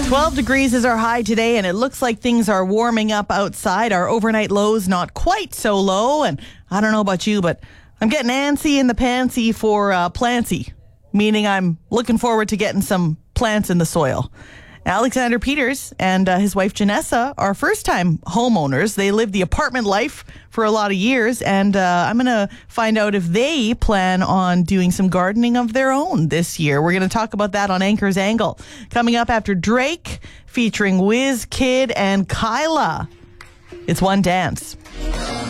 12 degrees is our high today, and it looks like things are warming up outside. Our overnight low's not quite so low, and I don't know about you, but I'm getting antsy in the pantsy for plantsy, meaning I'm looking forward to getting some plants in the soil. Alexander Peters and his wife Janessa are first-time homeowners. They lived the apartment life for a lot of years, and I'm going to find out if they plan on doing some gardening of their own this year. We're going to talk about that on Anchor's Angle. Coming up after Drake, featuring Wiz Kid and Kyla. It's One Dance.